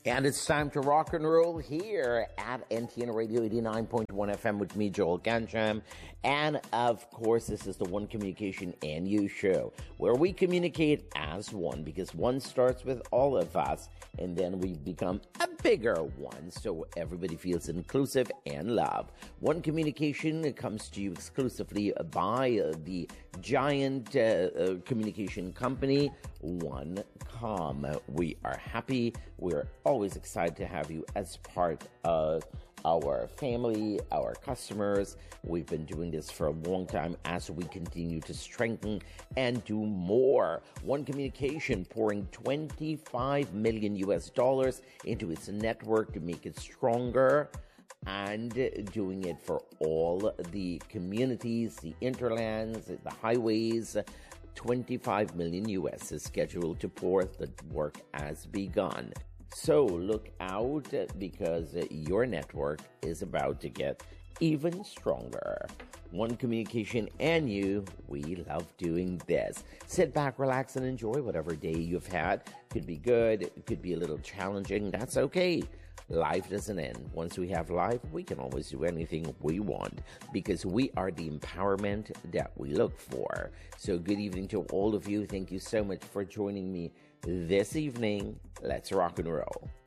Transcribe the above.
And it's time to rock and roll here at NTN Radio 89.1 FM with me, Joel Gansham. And of course, this is the One Communication and You show, where we communicate as one, because one starts with all of us, and then we become a bigger one, so everybody feels inclusive and loved. One Communication comes to you exclusively by the giant communication company, OneCom. We are happy. We're always excited to have you as part of our family, our customers. We've been doing this for a long time as we continue to strengthen and do more. One Communication pouring $25 million into its network to make it stronger, and doing it for all the communities, the interlands, the highways. $25 million is scheduled to pour. The work has begun. So look out, because your network is about to get even stronger. One Communication and you, we love doing this. Sit back, relax, and enjoy whatever day you've had. Could be good, it could be a little challenging. That's okay. Life doesn't end. Once we have life, we can always do anything we want, because we are the empowerment that we look for. So good evening to all of you. Thank you so much for joining me this evening. Let's rock and roll.